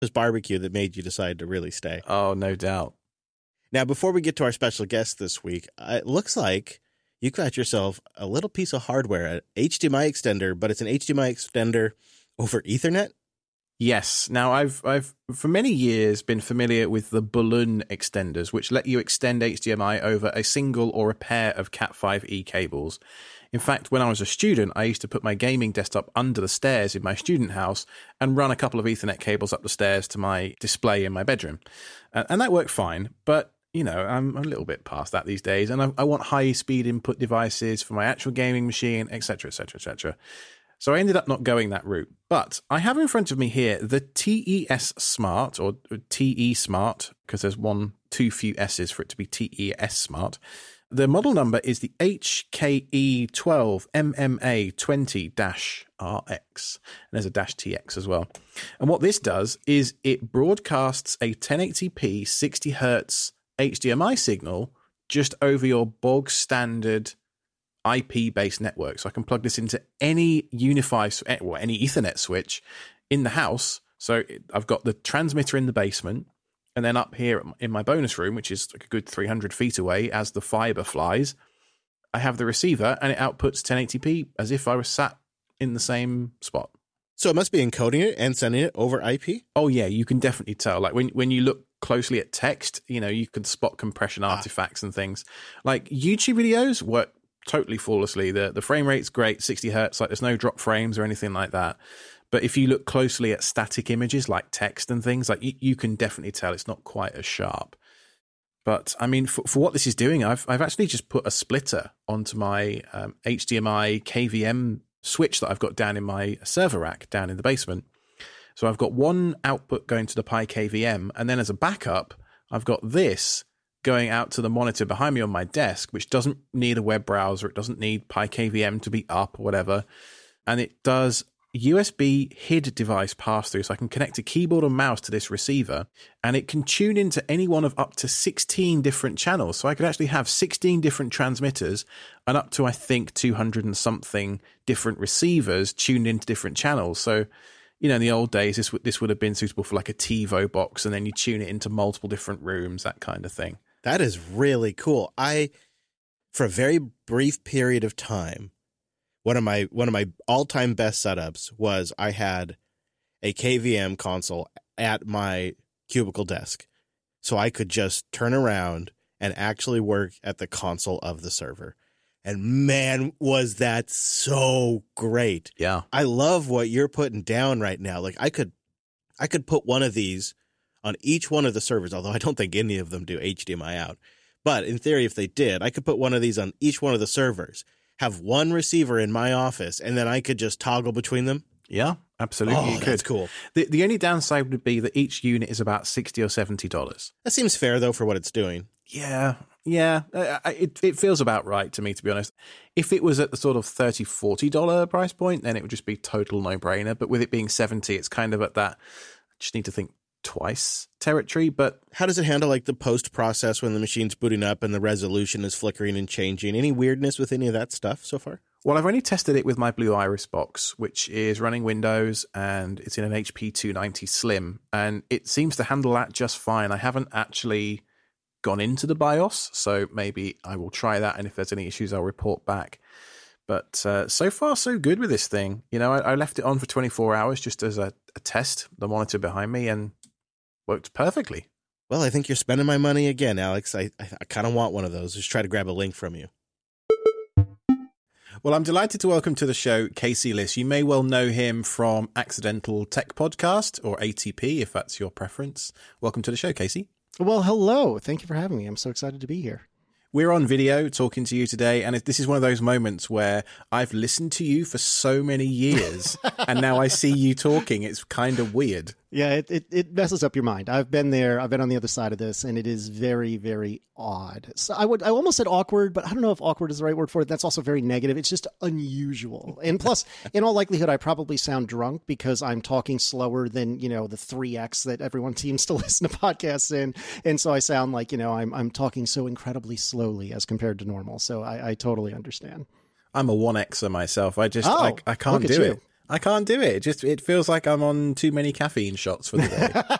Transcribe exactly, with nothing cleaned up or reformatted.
was barbecue that made you decide to really stay. Oh, no doubt. Now, before we get to our special guest this week, it looks like you got yourself a little piece of hardware, an H D M I extender, but it's an H D M I extender over Ethernet? Yes. Now, I've I've for many years been familiar with the balloon extenders, which let you extend H D M I over a single or a pair of Cat five E cables. In fact, when I was a student, I used to put my gaming desktop under the stairs in my student house and run a couple of Ethernet cables up the stairs to my display in my bedroom. And, and that worked fine, but you know, I'm a little bit past that these days, and I, I want high-speed input devices for my actual gaming machine, et cetera, et cetera, et cetera. So I ended up not going that route. But I have in front of me here the T E S Smart, or T E Smart, because there's one too few S's for it to be T E S Smart. The model number is the H K E twelve M M A twenty R X. And there's a dash T X as well. And what this does is it broadcasts a ten eighty p sixty hertz H D M I signal just over your bog standard I P-based network. So I can plug this into any UniFi or any Ethernet switch in the house. So I've got the transmitter in the basement, and then up here in my bonus room, which is like a good three hundred feet away as the fiber flies, I have the receiver and it outputs ten eighty p as if I was sat in the same spot. So it must be encoding it and sending it over I P? Oh yeah, you can definitely tell. Like when, when you look closely at text, you know, you can spot compression artifacts ah. and things. Like YouTube videos work totally flawlessly. The the frame rate's great, sixty hertz, like there's no drop frames or anything like that. But if you look closely at static images like text and things, like you, you can definitely tell it's not quite as sharp. But I mean, for, for what this is doing, I've I've actually just put a splitter onto my um, H D M I K V M switch that I've got down in my server rack down in the basement. So I've got one output going to the Pi K V M, and then as a backup, I've got this going out to the monitor behind me on my desk, which doesn't need a web browser. It doesn't need Pi K V M to be up or whatever. And it does U S B H I D device pass-through, so I can connect a keyboard and mouse to this receiver, and it can tune into any one of up to sixteen different channels. So I could actually have sixteen different transmitters and up to, I think, two hundred and something different receivers tuned into different channels. So, you know, in the old days, this would, this would have been suitable for like a TiVo box, and then you tune it into multiple different rooms, that kind of thing. That is really cool. I, for a very brief period of time, One of my one of my all-time best setups was I had a K V M console at my cubicle desk, so I could just turn around and actually work at the console of the server. And man, was that so great. Yeah. I love what you're putting down right now. Like I could I could put one of these on each one of the servers, although I don't think any of them do H D M I out. But in theory, if they did, I could put one of these on each one of the servers, have one receiver in my office, and then I could just toggle between them. Yeah, absolutely. Oh, you could. That's cool. The the only downside would be that each unit is about sixty or seventy dollars. That seems fair, though, for what it's doing. Yeah, yeah. Uh, it it feels about right to me, to be honest. If it was at the sort of thirty dollars, forty dollars price point, then it would just be total no-brainer. But with it being seventy, it's kind of at that, I just need to think twice territory. But how does it handle like the post process when the machine's booting up and the resolution is flickering and changing? Any weirdness with any of that stuff so far? Well, I've only tested it with my Blue Iris box, which is running Windows, and it's in an H P two ninety Slim, and it seems to handle that just fine. I haven't actually gone into the BIOS, so maybe I will try that, and if there's any issues, I'll report back. But uh, so far, so good with this thing. You know, I, I left it on for twenty-four hours just as a, a test, the monitor behind me, and worked perfectly. Well, I think you're spending my money again, Alex. I, I, I kind of want one of those. Just try to grab a link from you. Well, I'm delighted to welcome to the show Casey Liss. You may well know him from Accidental Tech Podcast, or A T P, if that's your preference. Welcome to the show, Casey. Well, hello. Thank you for having me. I'm so excited to be here. We're on video talking to you today, and this is one of those moments where I've listened to you for so many years, and now I see you talking. It's kind of weird. Yeah, it, it, it messes up your mind. I've been there. I've been on the other side of this, and it is very, very odd. So I would, I almost said awkward, but I don't know if awkward is the right word for it. That's also very negative. It's just unusual. And plus, in all likelihood, I probably sound drunk because I'm talking slower than, you know, the three X that everyone seems to listen to podcasts in. And so I sound like, you know, I'm, I'm talking so incredibly slowly as compared to normal. So I, I totally understand. I'm a one Xer myself. I just, oh, I, I can't do you. it. I can't do it. It just it feels like I'm on too many caffeine shots for the day.